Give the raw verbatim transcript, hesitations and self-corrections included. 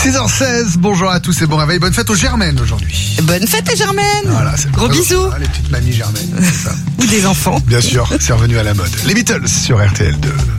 six heures seize, bonjour à tous et bon réveil. Bonne fête aux Germaines aujourd'hui. Bonne fête à Germaine. Voilà, c'est Gros bisous. Ah, les petites mamies Germaines, c'est ça. Ou des enfants. Bien sûr, c'est revenu à la mode. Les Beatles sur R T L deux.